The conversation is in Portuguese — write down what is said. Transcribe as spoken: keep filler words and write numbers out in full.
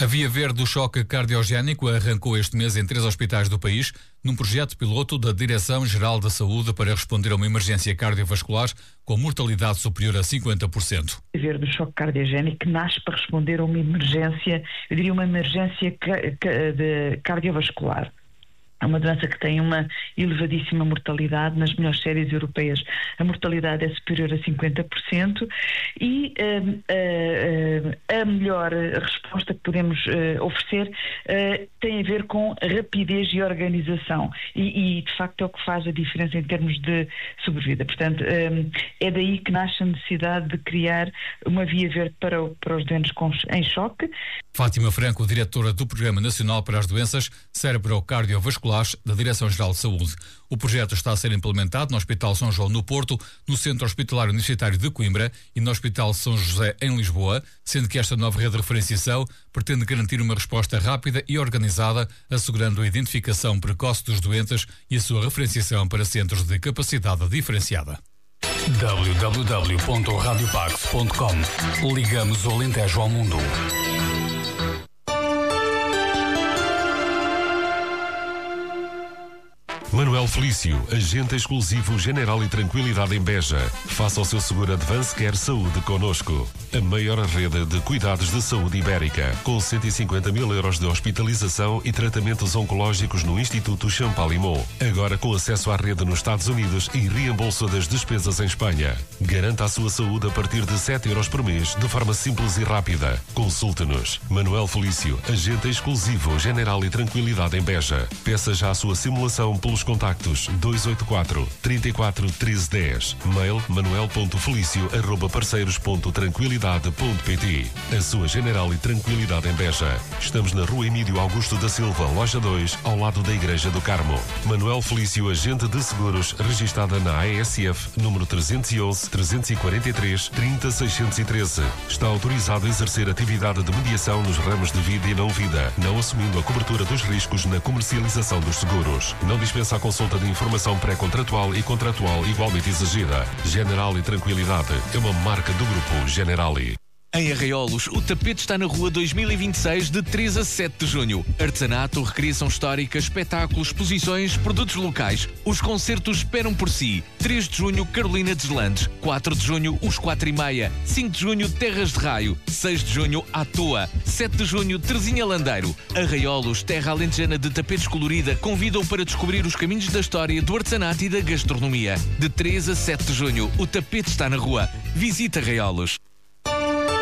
A Via Verde do Choque Cardiogénico arrancou este mês em três hospitais do país, num projeto piloto da Direção-Geral da Saúde para responder a uma emergência cardiovascular com mortalidade superior a cinquenta por cento. A Via Verde do Choque Cardiogénico nasce para responder a uma emergência, eu diria uma emergência de cardiovascular. É uma doença que tem uma elevadíssima mortalidade. Nas melhores séries europeias a mortalidade é superior a cinquenta por cento e uh, uh, a melhor resposta que podemos uh, oferecer uh, tem a ver com rapidez e organização e, e de facto é o que faz a diferença em termos de sobrevida. Portanto, um, é daí que nasce a necessidade de criar uma via verde para, o, para os doentes com, em choque. Fátima Franco, diretora do Programa Nacional para as Doenças Cerebro-Cardiovasculares da Direção-Geral de Saúde. O projeto está a ser implementado no Hospital São João no Porto, no Centro Hospitalar Universitário de Coimbra e no Hospital São José em Lisboa, sendo que esta nova rede de referenciação pretende garantir uma resposta rápida e organizada, assegurando a identificação precoce dos doentes e a sua referenciação para centros de capacidade diferenciada. w w w ponto radio pax ponto com. Ligamos o Alentejo ao mundo. Manuel Felício, agente exclusivo General e Tranquilidade em Beja. Faça o seu seguro Advance Care Saúde connosco. A maior rede de cuidados de saúde ibérica, com cento e cinquenta mil euros de hospitalização e tratamentos oncológicos no Instituto Champalimau. Agora com acesso à rede nos Estados Unidos e reembolso das despesas em Espanha. Garanta a sua saúde a partir de sete euros por mês, de forma simples e rápida. Consulte-nos. Manuel Felício, agente exclusivo General e Tranquilidade em Beja. Peça já a sua simulação pelos contactos dois oito quatro, três quatro um três um zero, mail manuel ponto felício arroba parceiros ponto tranquilidade ponto pt. A sua General e Tranquilidade em Beja. Estamos na Rua Emílio Augusto da Silva, loja dois, ao lado da Igreja do Carmo. Manuel Felício, agente de seguros, registada na A E S F, número trezentos e onze, trezentos e quarenta e três, trinta, seiscentos e treze. Está autorizado a exercer atividade de mediação nos ramos de vida e não vida, não assumindo a cobertura dos riscos na comercialização dos seguros. Não dispensa a consulta de informação pré-contratual e contratual igualmente exigida. General e Tranquilidade é uma marca do Grupo Generali. Em Arraiolos, o tapete está na Rua dois mil e vinte e seis, de três a sete de junho. Artesanato, recriação histórica, espetáculos, exposições, produtos locais. Os concertos esperam por si. três de junho, Carolina Deslandes. quatro de junho, Os Quatro e Meia. cinco de junho, Terras de Raio. seis de junho, À Toa. sete de junho, Terezinha Landeiro. Arraiolos, terra alentejana de tapetes colorida, convidam para descobrir os caminhos da história, do artesanato e da gastronomia. De três a sete de junho, o tapete está na rua. Visita Arraiolos.